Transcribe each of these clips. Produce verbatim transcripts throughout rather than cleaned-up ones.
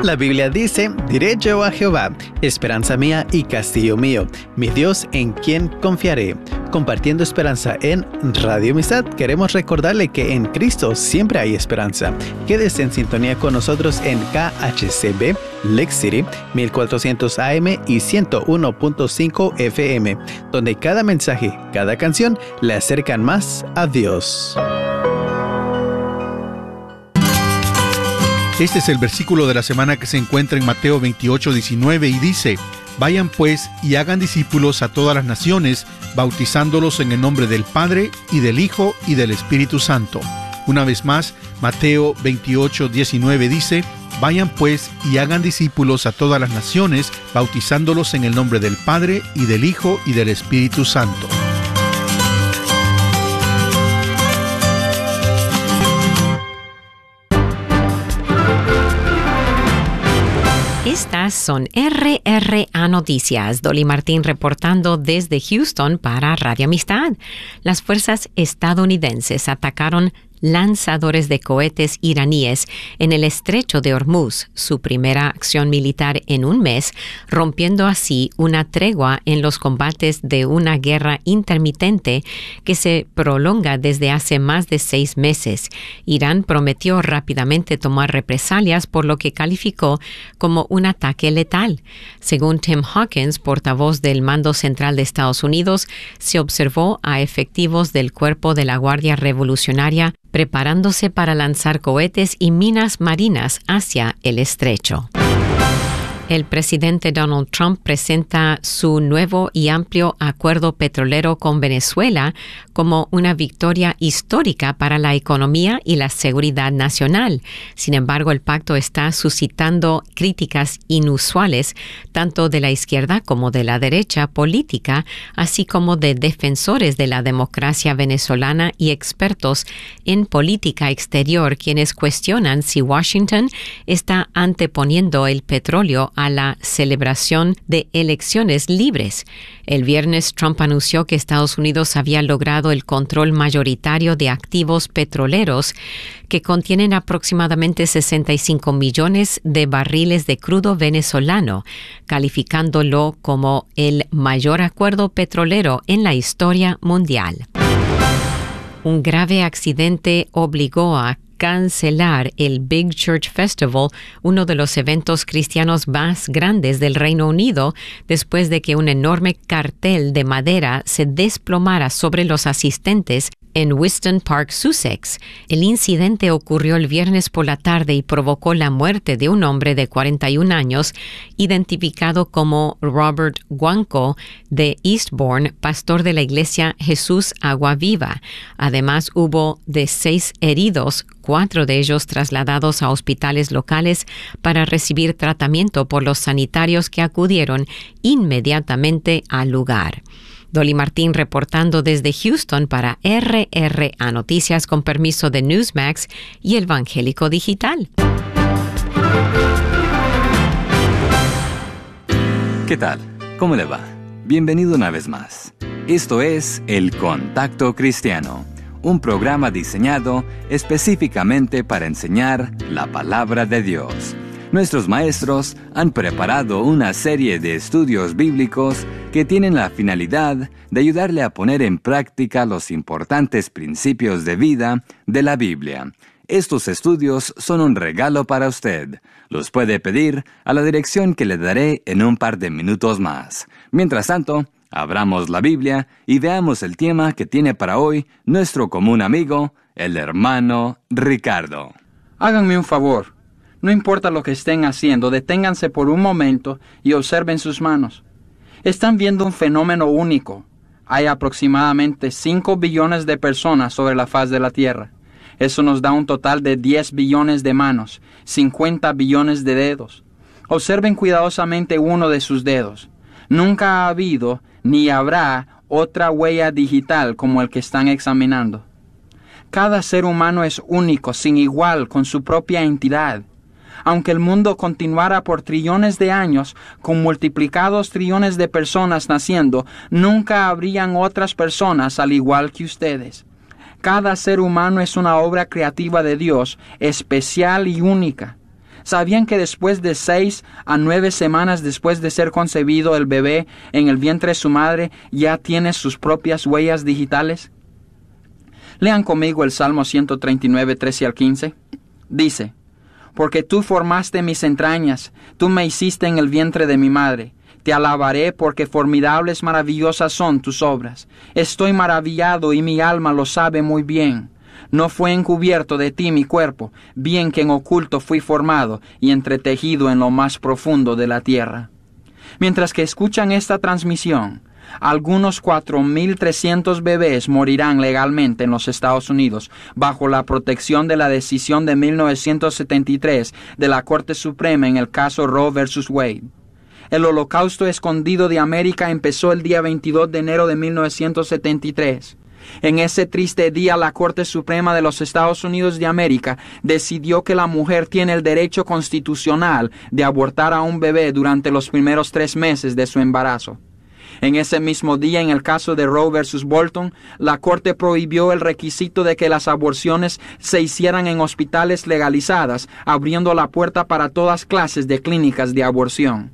La Biblia dice, diré yo a Jehová, esperanza mía y castillo mío, mi Dios en quien confiaré. Compartiendo esperanza en Radio Amistad, queremos recordarle que en Cristo siempre hay esperanza. Quédese en sintonía con nosotros en K H C B, Lake City, mil cuatrocientos A M y ciento uno punto cinco F M, donde cada mensaje, cada canción le acercan más a Dios. Este es el versículo de la semana que se encuentra en Mateo veintiocho, diecinueve y dice: Vayan pues y hagan discípulos a todas las naciones, bautizándolos en el nombre del Padre, y del Hijo, y del Espíritu Santo. Una vez más, Mateo veintiocho, diecinueve dice: Vayan pues y hagan discípulos a todas las naciones, bautizándolos en el nombre del Padre, y del Hijo, y del Espíritu Santo. Estas son R R A Noticias. Dolly Martín reportando desde Houston para Radio Amistad. Las fuerzas estadounidenses atacaron lanzadores de cohetes iraníes en el estrecho de Hormuz, su primera acción militar en un mes, rompiendo así una tregua en los combates de una guerra intermitente que se prolonga desde hace más de seis meses. Irán prometió rápidamente tomar represalias por lo que calificó como un ataque letal. Según Tim Hawkins, portavoz del Mando Central de Estados Unidos, se observó a efectivos del Cuerpo de la Guardia Revolucionaria preparándose para lanzar cohetes y minas marinas hacia el estrecho. El presidente Donald Trump presenta su nuevo y amplio acuerdo petrolero con Venezuela como una victoria histórica para la economía y la seguridad nacional. Sin embargo, el pacto está suscitando críticas inusuales tanto de la izquierda como de la derecha política, así como de defensores de la democracia venezolana y expertos en política exterior, quienes cuestionan si Washington está anteponiendo el petróleo a la celebración de elecciones libres. El viernes, Trump anunció que Estados Unidos había logrado el control mayoritario de activos petroleros que contienen aproximadamente sesenta y cinco millones de barriles de crudo venezolano, calificándolo como el mayor acuerdo petrolero en la historia mundial. Un grave accidente obligó a cancelar el Big Church Festival, uno de los eventos cristianos más grandes del Reino Unido, después de que un enorme cartel de madera se desplomara sobre los asistentes en Whiston Park, Sussex. El incidente ocurrió el viernes por la tarde y provocó la muerte de un hombre de cuarenta y un años, identificado como Robert Guanco de Eastbourne, pastor de la iglesia Jesús Agua Viva. Además, hubo de seis heridos, cuatro de ellos trasladados a hospitales locales para recibir tratamiento por los sanitarios que acudieron inmediatamente al lugar. Dolly Martín reportando desde Houston para R R A Noticias con permiso de Newsmax y el Evangélico Digital. ¿Qué tal? ¿Cómo le va? Bienvenido una vez más. Esto es El Contacto Cristiano, un programa diseñado específicamente para enseñar la palabra de Dios. Nuestros maestros han preparado una serie de estudios bíblicos que tienen la finalidad de ayudarle a poner en práctica los importantes principios de vida de la Biblia. Estos estudios son un regalo para usted. Los puede pedir a la dirección que le daré en un par de minutos más. Mientras tanto, abramos la Biblia y veamos el tema que tiene para hoy nuestro común amigo, el hermano Ricardo. Háganme un favor. No importa lo que estén haciendo, deténganse por un momento y observen sus manos. Están viendo un fenómeno único. Hay aproximadamente cinco billones de personas sobre la faz de la Tierra. Eso nos da un total de diez billones de manos, cincuenta billones de dedos. Observen cuidadosamente uno de sus dedos. Nunca ha habido ni habrá otra huella digital como el que están examinando. Cada ser humano es único, sin igual, con su propia entidad. Aunque el mundo continuara por trillones de años, con multiplicados trillones de personas naciendo, nunca habrían otras personas al igual que ustedes. Cada ser humano es una obra creativa de Dios, especial y única. ¿Sabían que después de seis a nueve semanas después de ser concebido, el bebé en el vientre de su madre ya tiene sus propias huellas digitales? Lean conmigo el Salmo ciento treinta y nueve, trece al quince. Dice: porque tú formaste mis entrañas, tú me hiciste en el vientre de mi madre. Te alabaré porque formidables, maravillosas son tus obras. Estoy maravillado y mi alma lo sabe muy bien. No fue encubierto de ti mi cuerpo, bien que en oculto fui formado y entretejido en lo más profundo de la tierra. Mientras que escuchan esta transmisión, algunos cuatro mil trescientos bebés morirán legalmente en los Estados Unidos bajo la protección de la decisión de mil novecientos setenta y tres de la Corte Suprema en el caso Roe versus Wade. El Holocausto Escondido de América empezó el día veintidós de enero de mil novecientos setenta y tres. En ese triste día, la Corte Suprema de los Estados Unidos de América decidió que la mujer tiene el derecho constitucional de abortar a un bebé durante los primeros tres meses de su embarazo. En ese mismo día, en el caso de Roe versus Bolton, la Corte prohibió el requisito de que las aborciones se hicieran en hospitales legalizadas, abriendo la puerta para todas clases de clínicas de aborción.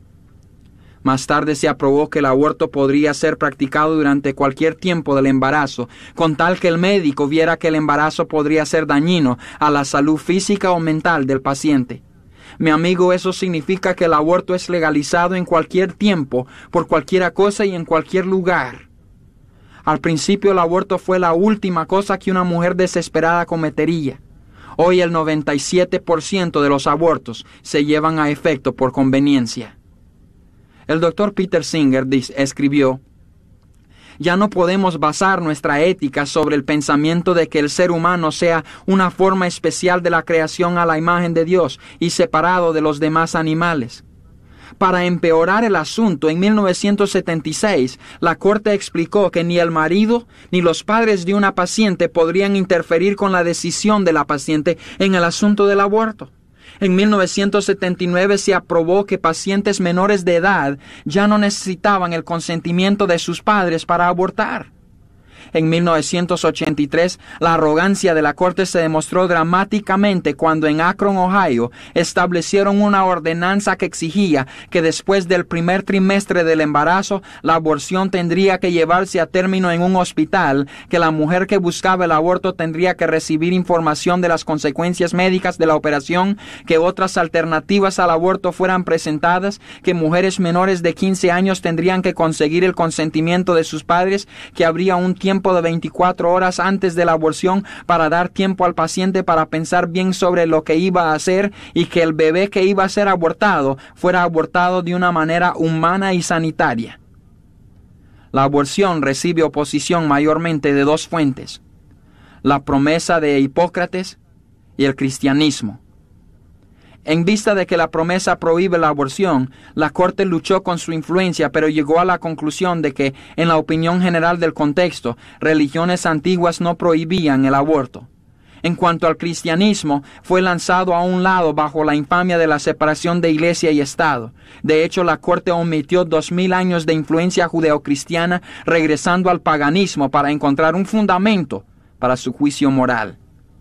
Más tarde se aprobó que el aborto podría ser practicado durante cualquier tiempo del embarazo, con tal que el médico viera que el embarazo podría ser dañino a la salud física o mental del paciente. Mi amigo, eso significa que el aborto es legalizado en cualquier tiempo, por cualquier cosa y en cualquier lugar. Al principio el aborto fue la última cosa que una mujer desesperada cometería. Hoy el noventa y siete por ciento de los abortos se llevan a efecto por conveniencia. El doctor Peter Singer escribió: ya no podemos basar nuestra ética sobre el pensamiento de que el ser humano sea una forma especial de la creación a la imagen de Dios y separado de los demás animales. Para empeorar el asunto, en mil novecientos setenta y seis, la Corte explicó que ni el marido ni los padres de una paciente podrían interferir con la decisión de la paciente en el asunto del aborto. En mil novecientos setenta y nueve se aprobó que pacientes menores de edad ya no necesitaban el consentimiento de sus padres para abortar. En mil novecientos ochenta y tres, la arrogancia de la Corte se demostró dramáticamente cuando en Akron, Ohio, establecieron una ordenanza que exigía que después del primer trimestre del embarazo, la aborción tendría que llevarse a término en un hospital, que la mujer que buscaba el aborto tendría que recibir información de las consecuencias médicas de la operación, que otras alternativas al aborto fueran presentadas, que mujeres menores de quince años tendrían que conseguir el consentimiento de sus padres, que habría un tiempo de veinticuatro horas antes de la aborción para dar tiempo al paciente para pensar bien sobre lo que iba a hacer y que el bebé que iba a ser abortado fuera abortado de una manera humana y sanitaria. La aborción recibe oposición mayormente de dos fuentes: la promesa de Hipócrates y el cristianismo. En vista de que la promesa prohíbe la aborción, la Corte luchó con su influencia, pero llegó a la conclusión de que, en la opinión general del contexto, religiones antiguas no prohibían el aborto. En cuanto al cristianismo, fue lanzado a un lado bajo la infamia de la separación de Iglesia y Estado. De hecho, la Corte omitió dos mil años de influencia judeocristiana, regresando al paganismo para encontrar un fundamento para su juicio moral.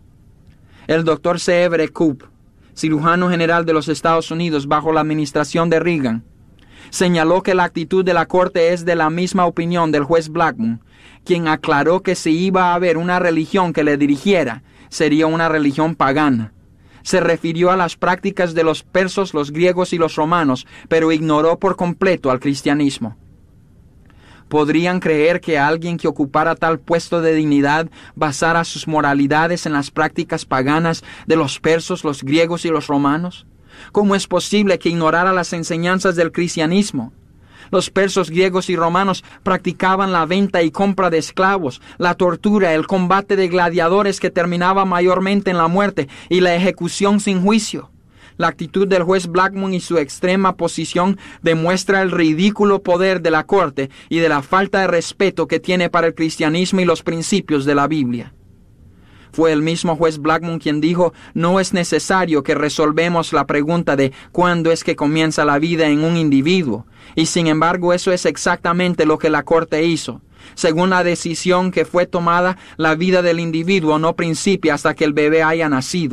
El doctor C. Everett Koop, cirujano general de los Estados Unidos bajo la administración de Reagan, señaló que la actitud de la Corte es de la misma opinión del juez Blackmun, quien aclaró que si iba a haber una religión que le dirigiera, sería una religión pagana. Se refirió a las prácticas de los persos, los griegos y los romanos, pero ignoró por completo al cristianismo. ¿Podrían creer que alguien que ocupara tal puesto de dignidad basara sus moralidades en las prácticas paganas de los persos, los griegos y los romanos? ¿Cómo es posible que ignorara las enseñanzas del cristianismo? Los persos, griegos y romanos practicaban la venta y compra de esclavos, la tortura, el combate de gladiadores que terminaba mayormente en la muerte y la ejecución sin juicio. La actitud del juez Blackmun y su extrema posición demuestra el ridículo poder de la Corte y de la falta de respeto que tiene para el cristianismo y los principios de la Biblia. Fue el mismo juez Blackmun quien dijo: no es necesario que resolvemos la pregunta de cuándo es que comienza la vida en un individuo, y sin embargo eso es exactamente lo que la Corte hizo. Según la decisión que fue tomada, la vida del individuo no principia hasta que el bebé haya nacido.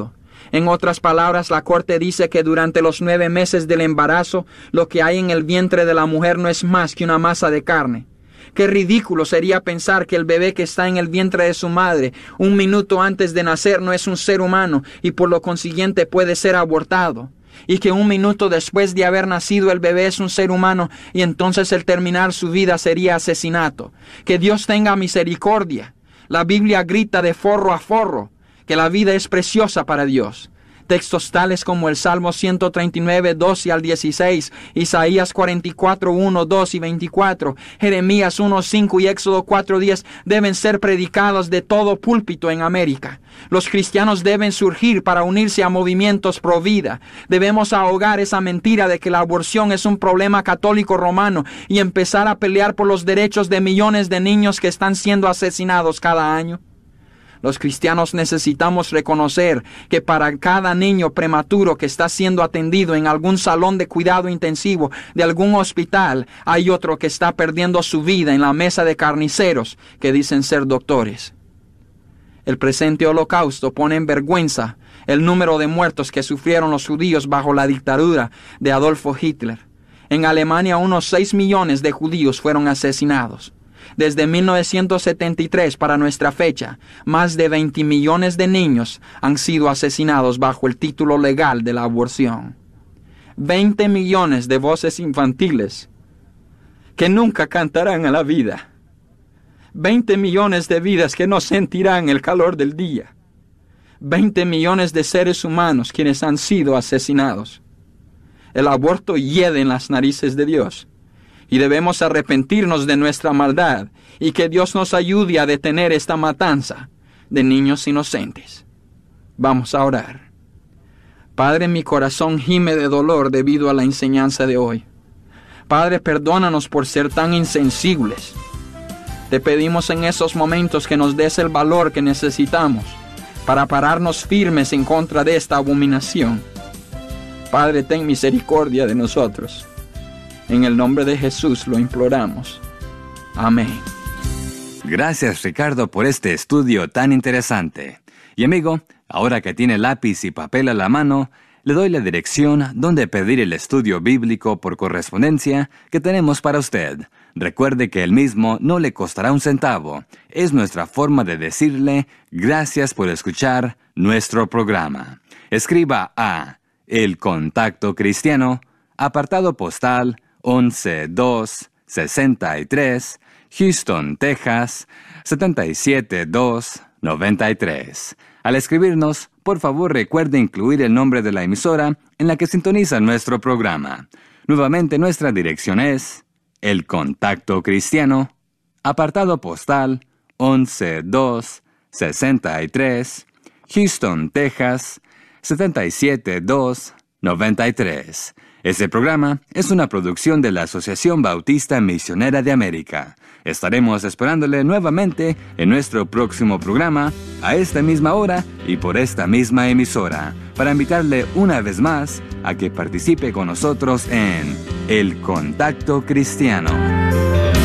En otras palabras, la Corte dice que durante los nueve meses del embarazo, lo que hay en el vientre de la mujer no es más que una masa de carne. Qué ridículo sería pensar que el bebé que está en el vientre de su madre un minuto antes de nacer no es un ser humano y por lo consiguiente puede ser abortado. Y que un minuto después de haber nacido el bebé es un ser humano y entonces el terminar su vida sería asesinato. Que Dios tenga misericordia. La Biblia grita de forro a forro que la vida es preciosa para Dios. Textos tales como el Salmo ciento treinta y nueve, doce al dieciséis, Isaías cuarenta y cuatro, uno, dos y veinticuatro, Jeremías uno, cinco y Éxodo cuatro, diez deben ser predicados de todo púlpito en América. Los cristianos deben surgir para unirse a movimientos pro vida. Debemos ahogar esa mentira de que la aborción es un problema católico romano y empezar a pelear por los derechos de millones de niños que están siendo asesinados cada año. Los cristianos necesitamos reconocer que para cada niño prematuro que está siendo atendido en algún salón de cuidado intensivo de algún hospital, hay otro que está perdiendo su vida en la mesa de carniceros que dicen ser doctores. El presente holocausto pone en vergüenza el número de muertos que sufrieron los judíos bajo la dictadura de Adolfo Hitler. En Alemania, unos seis millones de judíos fueron asesinados. Desde mil novecientos setenta y tres para nuestra fecha, más de veinte millones de niños han sido asesinados bajo el título legal de la aborción. veinte millones de voces infantiles que nunca cantarán a la vida. veinte millones de vidas que no sentirán el calor del día. veinte millones de seres humanos quienes han sido asesinados. El aborto hiede en las narices de Dios. Y debemos arrepentirnos de nuestra maldad y que Dios nos ayude a detener esta matanza de niños inocentes. Vamos a orar. Padre, mi corazón gime de dolor debido a la enseñanza de hoy. Padre, perdónanos por ser tan insensibles. Te pedimos en esos momentos que nos des el valor que necesitamos para pararnos firmes en contra de esta abominación. Padre, ten misericordia de nosotros. En el nombre de Jesús lo imploramos. Amén. Gracias, Ricardo, por este estudio tan interesante. Y amigo, ahora que tiene lápiz y papel a la mano, le doy la dirección donde pedir el estudio bíblico por correspondencia que tenemos para usted. Recuerde que el mismo no le costará un centavo. Es nuestra forma de decirle gracias por escuchar nuestro programa. Escriba a El Contacto Cristiano, apartado postal once dos sesenta y tres, Houston, Texas, setenta y siete dos noventa y tres. Al escribirnos, por favor recuerde incluir el nombre de la emisora en la que sintoniza nuestro programa. Nuevamente nuestra dirección es El Contacto Cristiano, apartado postal once dos sesenta y tres, Houston, Texas, setenta y siete dos noventa y tres. Este programa es una producción de la Asociación Bautista Misionera de América. Estaremos esperándole nuevamente en nuestro próximo programa, a esta misma hora y por esta misma emisora, para invitarle una vez más a que participe con nosotros en El Contacto Cristiano.